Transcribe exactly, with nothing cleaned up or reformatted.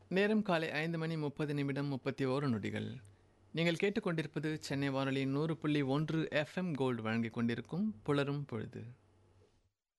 நேரம் காலை ஐந்து மணி முப்பது நிமிடம் முப்பத்தி ஓரு நொடிகள். நீங்கள் கேட்டுக்கொண்டிருப்பது சென்னை வானொலியின் நூறு புள்ளி ஒன்று எஃப்எம் கோல்டு வழங்கிக் கொண்டிருக்கும் புலரும் பொழுது.